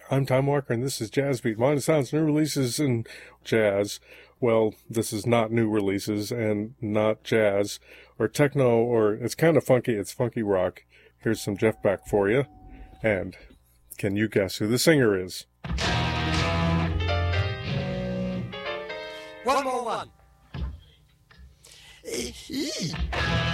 I'm Tom Walker, and this is Jazz Beat. Modern Sounds, new releases in jazz. Well, this is not new releases and not jazz or techno, or it's kind of funky. It's funky rock. Here's some Jeff Beck for you. And can you guess who the singer is? One more one.